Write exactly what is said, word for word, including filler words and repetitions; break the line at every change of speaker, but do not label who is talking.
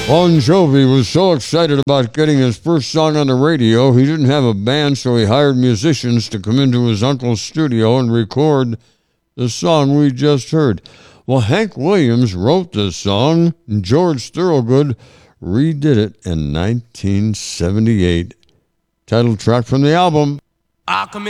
Bon Jovi was so excited about getting his first song on the radio, he didn't have a band, so he hired musicians to come into his uncle's studio and record the song we just heard. Well, Hank Williams wrote this song, and George Thorogood redid it in nineteen seventy-eight. Title track from the album.
I'll come in